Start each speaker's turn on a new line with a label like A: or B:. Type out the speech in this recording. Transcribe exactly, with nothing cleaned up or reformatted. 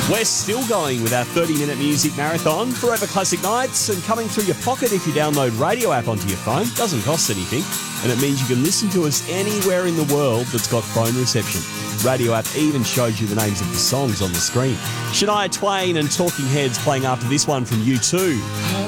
A: We're still going with our thirty-minute music marathon, Forever Classic Nights, and coming through your pocket if you download Radio app onto your phone. Doesn't cost anything, and it means you can listen to us anywhere in the world that's got phone reception. Radio app even shows you the names of the songs on the screen. Shania Twain and Talking Heads playing after this one from U two.